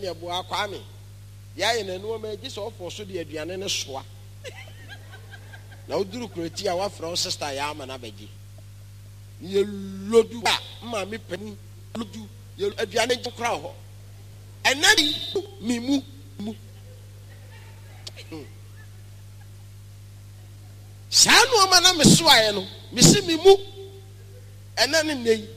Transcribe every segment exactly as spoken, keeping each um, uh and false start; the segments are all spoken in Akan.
ne bo akwa me ya ye na no ma gi so ofo so de aduane ne soa na uduru kureti a wa fra sister ya ama na bagi ye lodu a ma me pani lodu ye aduane nkra ho enani mimu mu sanu ama na me so aye no me si mimu enani nei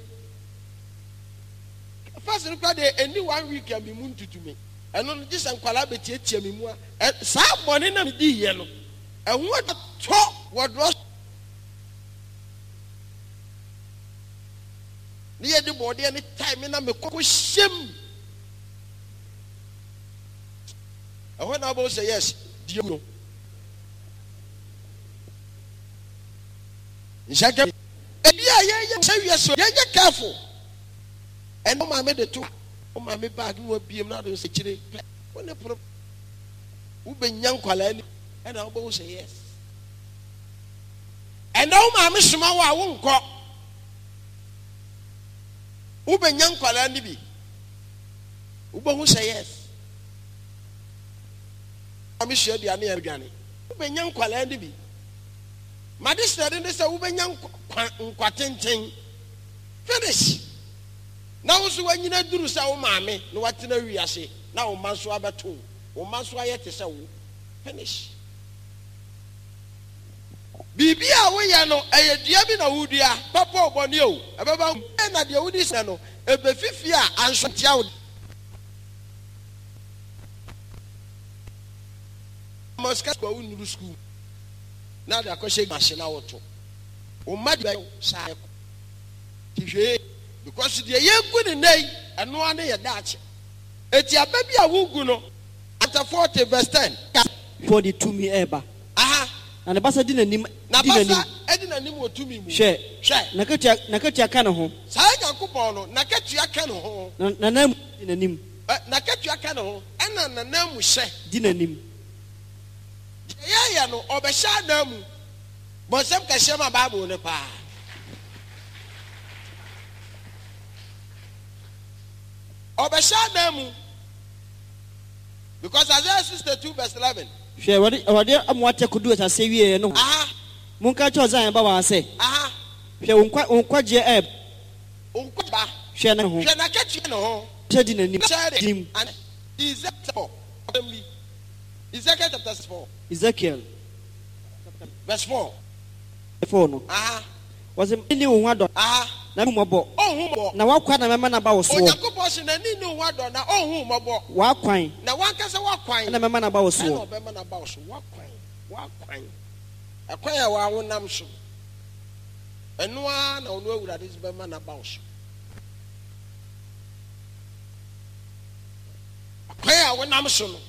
first record any one week am mimu ntutume eno no gisa nkwala betietie mimu a sa bone na me di ye no ehwo to wodro ni ye di body any time na me kokko shem ehwo na bo say yes di no njaka ebi a ye ye say yes ye ye careful and ma me de to o ma me bag no biem na do se kire wo ne pro wo be nyan kwala ni and I will say yes. And now, my Miss Mawa won't call Uber young Kalanibi. Uber who say yes. I'm sure the Ania Gani. Uber young Kalanibi. My sister didn't say Uber young Quatenting. Finish. Now, so when you do so, mammy, no what in a we say. Now, Mansua Batu, or Mansua yet is so. Finish. Bibia we ya no eyedua bi na wudua papa oboni o ebeba na de wudi se no ebe fifi a ansotia wo Moscow kwa unu school na da ko shege machine awoto o madu sa tihwe because de yengu ne nei eno ane ye daache eti ababi a wugu no at forty verse ten forty-two mi eba aha na ne basa di nanim na basa edi nanim otumi mu hwe hwe na katua na katua ka ne ho sa yankopon no na katua ka ne ho na na di nanim na katua ka ne ho ena na na mu hye di nanim ya ya no obehya na mu bonsem ka hye ma bible ne pa obehya na mu because Isaiah sixty-two verse eleven hwe wadi wadi amwate kudu asase wie no aha munka cho zan ba wa se aha hwe wonkwa wonkwa je e wonkwa ba hwe na ho hwe na katua ne ho hwe di nanim dim and Ezekiel Ezekiel chapter four Ezekiel verse four four no aha was ni wo hwa aha na mu mobo ohun mo na wakwa na mema na ba wo so Onyankopon se na ni ni wo do na ohun mobo wakwan na wankasa wakwan na mema na ba wo so na obema na ba wo so wakwan wakwan akwan ya wa wonam so eno a na ono awurade se bema na ba wo so akwan ya wonam so no